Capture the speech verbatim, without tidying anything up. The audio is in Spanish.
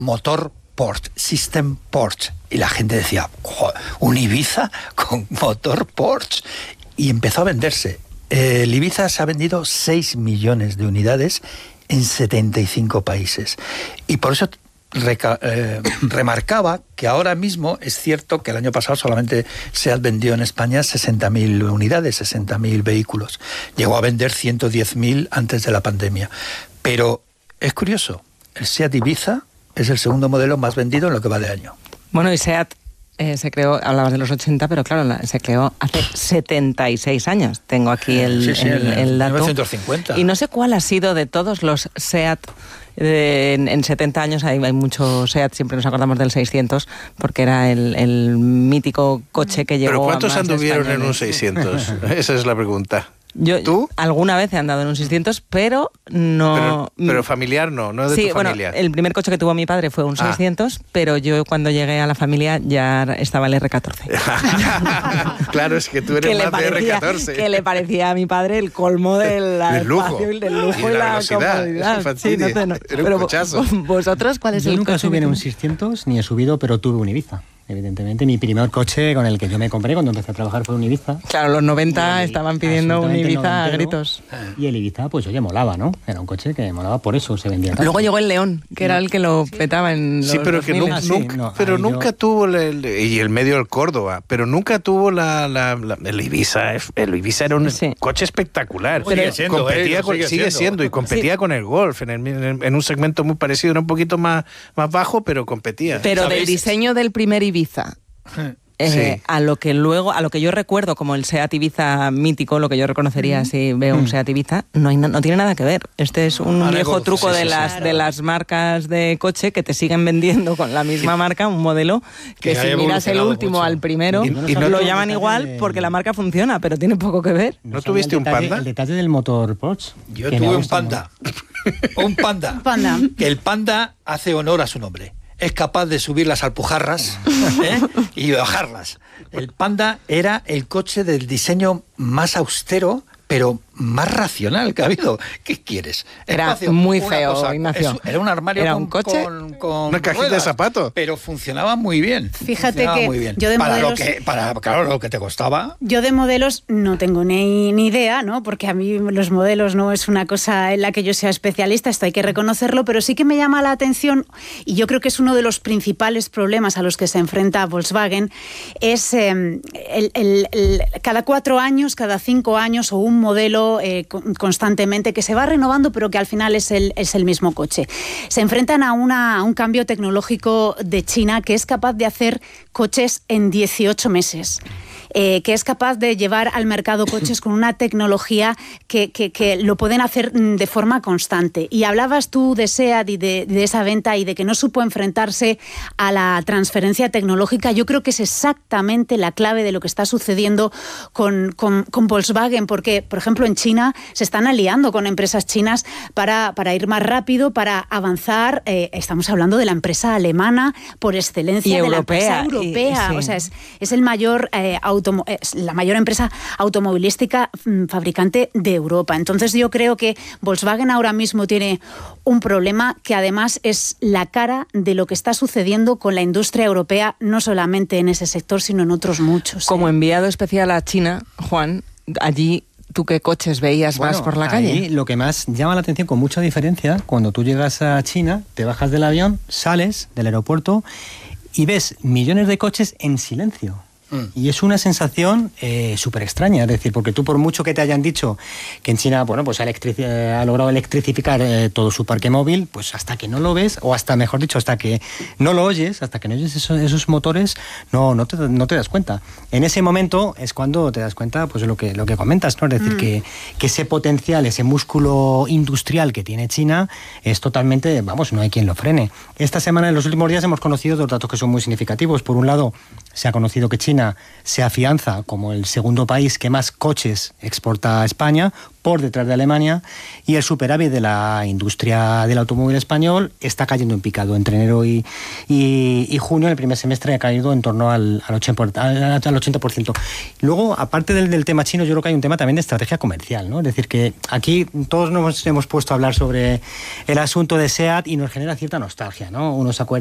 motor Porsche, System Porsche. Y la gente decía, un Ibiza con motor Porsche. Y empezó a venderse. Eh, el Ibiza se ha vendido seis millones de unidades en setenta y cinco países. Y por eso reca- eh, remarcaba que ahora mismo es cierto que el año pasado solamente se han vendido en España sesenta mil unidades, sesenta mil vehículos. Llegó a vender ciento diez mil antes de la pandemia. Pero es curioso, el Seat Ibiza es el segundo modelo más vendido en lo que va de año. Bueno, y Seat eh, se creó, hablabas de los ochenta, pero claro, la, se creó hace setenta y seis años. Tengo aquí el, sí, sí, el, el, el dato. mil novecientos cincuenta. Y no sé cuál ha sido de todos los Seat. Eh, en, en setenta años hay, hay mucho Seat, siempre nos acordamos del seiscientos, porque era el, el mítico coche que llegó. ¿Pero cuántos a más anduvieron en un españoles? seiscientos? Esa es la pregunta. Yo, ¿Tú? Alguna vez he andado en un seiscientos, pero no... Pero, pero familiar no, no de sí, tu familia. Bueno, el primer coche que tuvo mi padre fue un Ah. seiscientos, pero yo cuando llegué a la familia ya estaba el erre catorce. Claro, es que tú eres que le más de erre parecía, catorce. que le parecía a mi padre el colmo del, Del lujo. espacio y del lujo Y y, la la, velocidad, comodidad. eso Sí, no te- no- Era un pero cochazo. vosotros, ¿cuál es Yo el nunca coche subí en que- un seiscientos, ni he subido, pero tuve un Ibiza. Evidentemente, mi primer coche con el que yo me compré cuando empecé a trabajar fue un Ibiza. Claro, los noventa Y el- estaban pidiendo un absolutamente Ibiza a noventero. gritos. Y el Ibiza, pues oye, molaba, ¿no? Era un coche que molaba, por eso se vendía tanto. Luego llegó el León, que era el que lo petaba en Sí, los pero que dos mil. nunca, Ah, sí, nunca- no, pero ahí yo- nunca tuvo el, el- y el medio del Córdoba, pero nunca tuvo la, la- la- el Ibiza. El Ibiza era un Sí. coche espectacular. Sigue Pero siendo, competía eh, con- sigue sigue siendo. siendo y competía Sí. con el Golf en, el- en- en un segmento muy parecido, era un poquito más, más bajo, pero competía. Pero ¿Sabéis? del diseño del primer Ibiza eh, Sí. a lo que luego, a lo que yo recuerdo como el Seat Ibiza mítico, lo que yo reconocería si veo un Seat Ibiza, no, hay, na- no tiene nada que ver. Este es un Ahora viejo evoluciona. truco Sí, de sí, las sí. de las marcas de coche que te siguen vendiendo con la misma marca un modelo que, Que ha si miras el evolucionado último mucho. al primero Y- y no lo tuvo llaman detalle igual de- porque la marca funciona, pero tiene poco que ver. ¿No sabía tuviste el un detalle- Panda? El detalle del motor Porsche. Yo que me tuve un gusta Panda. Un Panda. Un Panda. Que el Panda hace honor a su nombre. Es capaz de subir las alpujarras ¿eh? y bajarlas. El Panda era el coche del diseño más austero, pero más racional que ha habido. ¿Qué quieres? Era Espacio, muy una feo, cosa, Ignacio. es- Era un armario Era con, un coche, con- con una cajita de ruedas, zapatos. pero funcionaba muy bien. Fíjate funcionaba que muy bien. yo de para modelos- lo que, para claro, lo que te costaba. Yo de modelos no tengo ni, ni idea, ¿no? Porque a mí los modelos no es una cosa en la que yo sea especialista, esto hay que reconocerlo, pero sí que me llama la atención, y yo creo que es uno de los principales problemas a los que se enfrenta Volkswagen, es eh, el, el- el- cada cuatro años, cada cinco años, o un modelo eh, con- constantemente que se va renovando, pero que al final es el, es el mismo coche. Se enfrentan a, una, a un cambio tecnológico de China que es capaz de hacer coches en dieciocho meses. Eh, que es capaz de llevar al mercado coches con una tecnología que, que, que lo pueden hacer mm, de forma constante. Y hablabas tú de SEAT y de, de esa venta y de que no supo enfrentarse a la transferencia tecnológica. Yo creo que es exactamente la clave de lo que está sucediendo con, con, con Volkswagen, porque, por ejemplo, en China se están aliando con empresas chinas para, para ir más rápido, para avanzar. Eh, estamos hablando de la empresa alemana por excelencia, Y de europea, la empresa europea. y- sí. O sea, es, es el mayor eh, automo- es la mayor empresa automovilística mm, fabricante de Europa. Entonces yo creo que Volkswagen ahora mismo tiene un problema que además es la cara de lo que está sucediendo con la industria europea, no solamente en ese sector, sino en otros muchos. Como ¿eh? enviado especial a China, Juan, allí ¿tú qué coches veías más Bueno, por la ahí calle? lo que más llama la atención, con mucha diferencia, cuando tú llegas a China, te bajas del avión, sales del aeropuerto y ves millones de coches en silencio. Y es una sensación eh, súper extraña, es decir, porque tú por mucho que te hayan dicho que en China, bueno, pues ha, electrici- eh, ha logrado electrificar eh, todo su parque móvil, pues hasta que no lo ves, o hasta, mejor dicho, hasta que no lo oyes, hasta que no oyes esos, esos motores, no, no, te, no te das cuenta. En ese momento es cuando te das cuenta, pues lo que, lo que comentas, ¿no? Es decir, mm. que, que ese potencial, ese músculo industrial que tiene China es totalmente, vamos, no hay quien lo frene. Esta semana, en los últimos días, hemos conocido dos datos que son muy significativos. Por un lado, se ha conocido que China China se afianza como el segundo país que más coches exporta a España, por detrás de Alemania, y el superávit de la industria del automóvil español está cayendo en picado. Entre enero y, y, y junio, el primer semestre ha caído en torno al, al, ochenta por ciento. Luego, aparte del, del tema chino, yo creo que hay un tema también de estrategia comercial, ¿no? Es decir, que aquí todos nos hemos puesto a hablar sobre el asunto de SEAT y nos genera cierta nostalgia, ¿no? Uno se acuerda